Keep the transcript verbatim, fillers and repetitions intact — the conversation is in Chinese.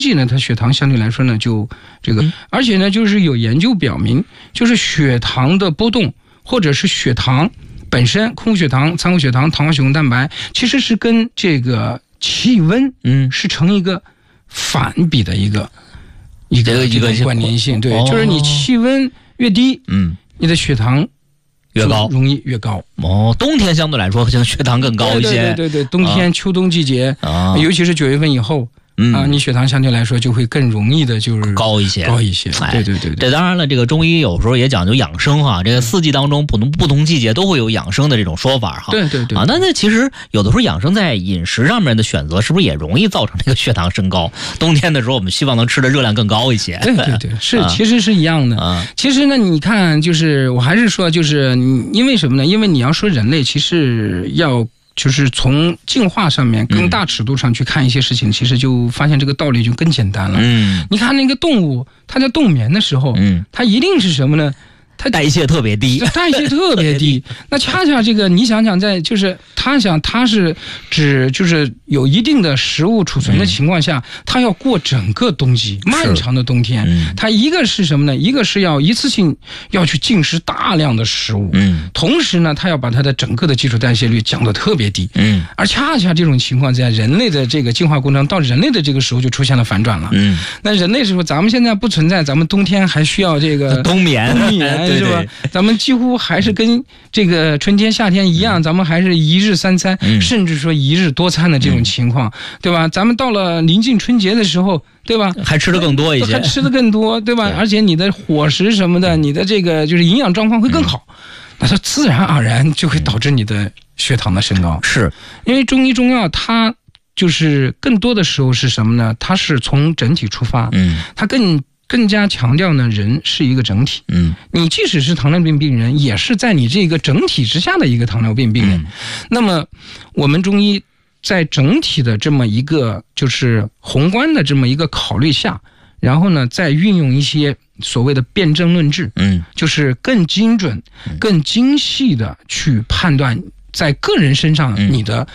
剂呢，它血糖相对来说呢就这个，而且呢就是有研究表明，就是血糖的波动或者是血糖本身，空腹血糖、餐后血糖、糖化血红蛋白，其实是跟这个气温嗯是成一个反比的一个一个一个关联性，对，就是你气温越低，嗯，你的血糖越高， 容易越高。 哦，冬天相对来说，像血糖更高一些。 对对对对，冬天、啊、秋冬季节，啊、尤其是九月份以后。嗯啊，你血糖相对来说就会更容易的，就是高一些， 高一些。对对对对。 这当然了，这个中医有时候也讲究养生哈，这个四季当中不同不同季节都会有养生的这种说法哈。 对对对。 啊，那那其实有的时候养生在饮食上面的选择，是不是也容易造成这个血糖升高？冬天的时候，我们希望能吃的热量更高一些。 对对对，是，啊、其实是一样的。啊，其实呢，你看，就是我还是说，就是因为什么呢？因为你要说人类，其实要。就是从进化上面更大尺度上去看一些事情，嗯、其实就发现这个道理就更简单了。嗯，你看那个动物，它在冬眠的时候，嗯，它一定是什么呢？它代谢特别低， 代谢特别低。那恰恰这个，你想想在，在就是他想他是指就是有一定的食物储存的情况下，嗯、他要过整个冬季漫长的冬天。嗯、他一个是什么呢？一个是要一次性要去进食大量的食物，嗯，同时呢，他要把他的整个的基础代谢率降得特别低。嗯，而恰恰这种情况在人类的这个进化过程中，到人类的这个时候就出现了反转了。嗯，那人类时候咱们现在不存在，咱们冬天还需要这个冬眠， 冬眠。是吧？咱们几乎还是跟这个春天、夏天一样，嗯、咱们还是一日三餐，嗯、甚至说一日多餐的这种情况，嗯、对吧？咱们到了临近春节的时候，对吧？ 还吃的更多一些， 还吃的更多，对吧？对，而且你的伙食什么的，你的这个就是营养状况会更好，嗯、那它自然而然就会导致你的血糖的升高。 是因为中医中药它就是更多的时候是什么呢？它是从整体出发，嗯，它更。更加强调呢，人是一个整体。嗯，你即使是糖尿病病人，也是在你这个整体之下的一个糖尿病病人。嗯、那么，我们中医在整体的这么一个就是宏观的这么一个考虑下，然后呢，再运用一些所谓的辨证论治，嗯，就是更精准、更精细的去判断在个人身上你的